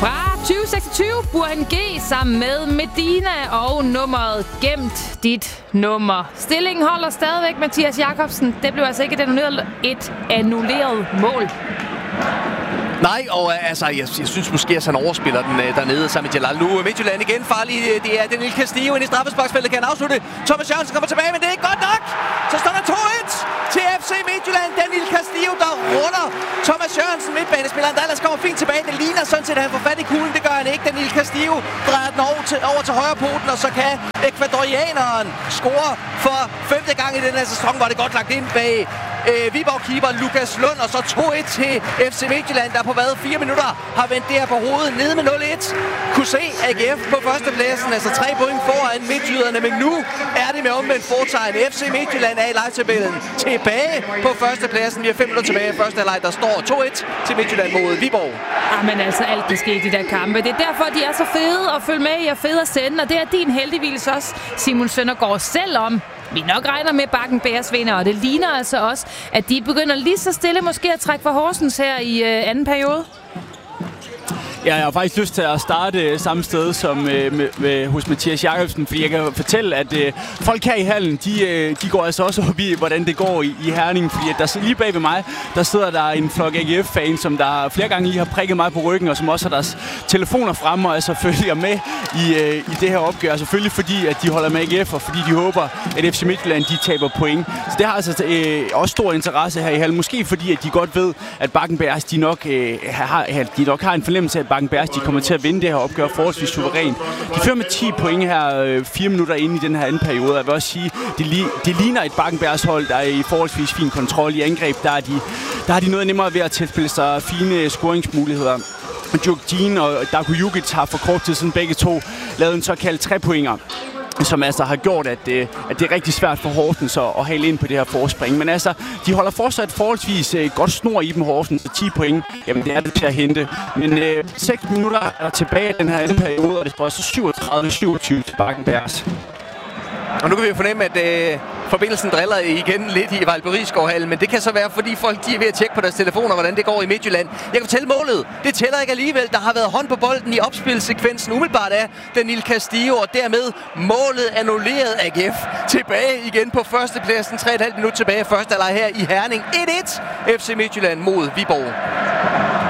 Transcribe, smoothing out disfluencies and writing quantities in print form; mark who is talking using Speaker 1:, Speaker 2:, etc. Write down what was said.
Speaker 1: Fra 2026, Burhan G sammen med Medina og nummeret Gemt dit nummer. Stillingen holder stadigvæk, Mathias Jakobsen. Det blev altså ikke et annulleret mål.
Speaker 2: Nej, og altså, jeg synes måske, at han overspiller den dernede sammen med Jalal. Nu Midtjylland igen farlig. Det er Daniel Castillo ind i straffesparksfeltet. Kan han afslutte? Thomas Jørgensen kommer tilbage, men det er ikke godt nok. Så står der 2-1 til FC Midtjylland. Daniel Castillo, der runder Thomas Jørgensen, midtbanespilleren, der ellers kommer fint tilbage. Det ligner sådan set, at han får fat i kuglen. Det gør han ikke. Daniel Castillo drejer den over til højre poten, og så kan ekvadorianeren score for 5. gang i den her sæson, hvor det godt lagt ind bag Viborg-keeper Lukas Lund, og så 2-1 til FC Midtjylland, der på 4 minutter har vendt det her på hovedet nede med 0-1. Kunne se AGF på førstepladsen, altså 3 point foran midtjyderne, men nu er det med omvendt fortegn. FC Midtjylland er i live-tabellen tilbage på førstepladsen. Vi har 5 minutter tilbage i første halvleg, der står 2-1 til Midtjylland mod Viborg.
Speaker 1: Men altså alt det skete i de der kampe. Det er derfor, de er så fede at følge med i og fede at sende, og det er din heldigvis også, Simon Søndergaard, selvom vi nok regner med Bakken Bears vinder, og det ligner altså også, at de begynder lige så stille måske at trække for Horsens her i anden periode.
Speaker 3: Ja, jeg har faktisk lyst til at starte samme sted som hos Mathias Jakobsen, fordi jeg kan fortælle, at folk her i hallen, de går altså også op i, hvordan det går i Herning, fordi at der lige bag ved mig, der sidder der en flok AGF-fans, som der flere gange lige har prikket mig på ryggen, og som også har deres telefoner fremme, og altså følger med i det her opgør, selvfølgelig fordi, at de holder med AGF, og fordi de håber, at FC Midtjylland, de taber point. Så det har altså også stor interesse her i hallen, måske fordi, at de godt ved, at Bakken Bears, de nok har en fornemmelse af, Bakken Bears, de kommer til at vinde det her opgør forholdsvis suverænt. De fører med 10 point her 4 minutter inde i den her anden periode. Jeg vil også sige, det ligner et Bakken Bears hold, der er i forholdsvis fin kontrol i angreb. Der har de noget nemmere ved at tilspille sig fine scoringsmuligheder. Djurgården og Darko Jukic har for kort tid siden begge to lavet en såkaldt 3-pointer, som altså har gjort, at det er rigtig svært for Horsens at hale ind på det her forspring. Men altså, de holder fortsat forholdsvis godt snor i dem, Horsens, og 10 point, jamen det er det til at hente. Men 6 minutter er der tilbage i den her anden periode, og det står så 37-27 til Bakken Bears.
Speaker 2: Og nu kan vi jo fornemme, at forbindelsen driller igen lidt i Vejlberigskovhallen, men det kan så være, fordi folk de er ved at tjekke på deres telefoner, hvordan det går i Midtjylland. Jeg kan fortælle målet. Det tæller ikke alligevel. Der har været hånd på bolden i opspilsekvensen umiddelbart af Daniel Castillo, og dermed målet annulleret AGF. Tilbage igen på førstepladsen. 3,5 minutter tilbage første halvleg her i Herning. 1-1 FC Midtjylland mod Viborg.